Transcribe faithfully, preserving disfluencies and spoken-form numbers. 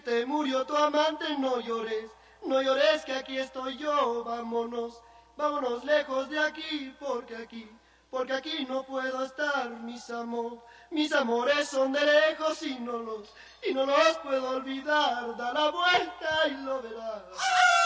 Te murió tu amante, no llores, no llores que aquí estoy yo, vámonos, vámonos lejos de aquí, porque aquí, porque aquí no puedo estar, mis amores, mis amores son de lejos y no los, y no los puedo olvidar, da la vuelta y lo verás.